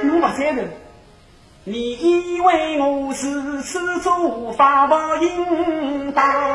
侬不猜的，你以为我是此处法不应当？